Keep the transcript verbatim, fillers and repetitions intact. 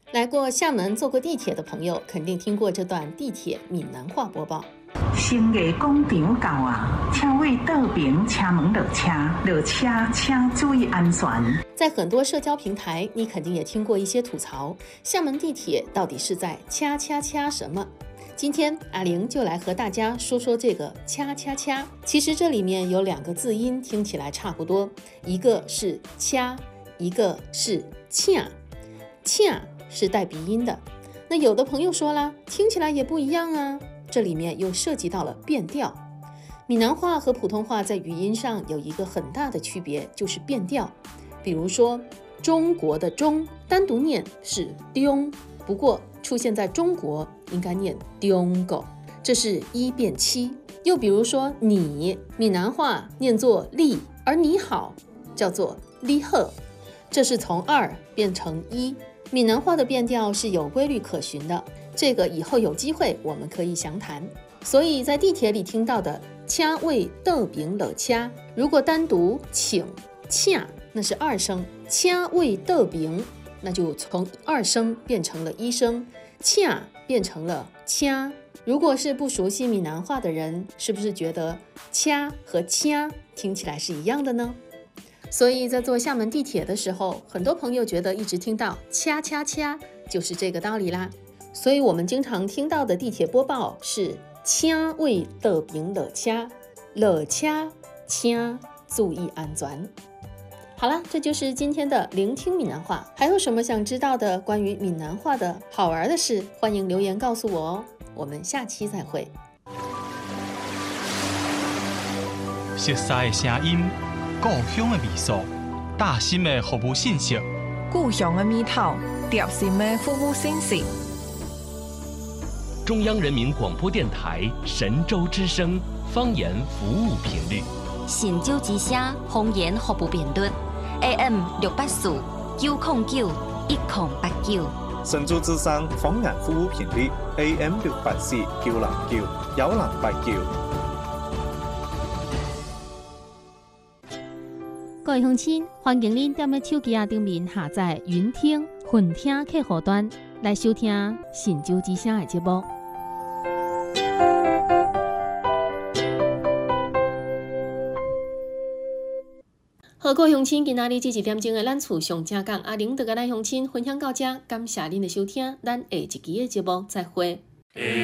来过厦门坐过地铁的朋友，肯定听过这段地铁闽南话播报。 新的广场到啊，请为道边车门落车，落车请注意安全。 在很多社交平台，你肯定也听过一些吐槽，厦门地铁到底是在掐掐掐什么？今天阿玲就来和大家说说这个掐掐掐。其实这里面有两个字音听起来差不多，一个是掐，一个是恰。恰是带鼻音的，那有的朋友说了，听起来也不一样啊。这里面又涉及到了变调。闽南话和普通话在语音上有一个很大的区别，就是变调。比如说中国的中单独念是中，不过出现在中国应该念中国，这是一变七。又比如说你，闽南话念作你，而你好叫做你好，这是从二变成一。闽南话的变调是有规律可循的，这个以后有机会我们可以详谈。所以在地铁里听到的掐为豆饼了掐，如果单独请恰，那是二声，掐为豆饼，那就从二声变成了一声，恰变成了掐。如果是不熟悉闽南话的人，是不是觉得掐和掐听起来是一样的呢？所以在坐厦门地铁的时候，很多朋友觉得一直听到掐掐掐就是这个道理啦。所以我们经常听到的地铁播报是掐为豆饼了掐，了掐掐注意安全。好了，这就是今天的聆听闽南话。还有什么想知道的关于闽南话的好玩的事，欢迎留言告诉我哦。我们下期再会。 熟悉的声音，故乡的味素，大心的服务信息， 故乡的味道，贴心的服务信息。 中央人民广播电台神州之声方言服务频率， 神州之声方言服务频率 A M 六八四九零九一零八九， 神州之声方言服務頻率 A M 六八四九零九一零八九。 各位鄉親，歡迎您踮喺手機啊頂面下載雲聽、雲聽客戶端來收聽神州之聲嘅節目。好，各位鄉親，今仔日這一點鐘嘅咱厝上正講，阿玲就甲咱鄉親分享到這，感謝您嘅收聽，咱下一期嘅節目再會。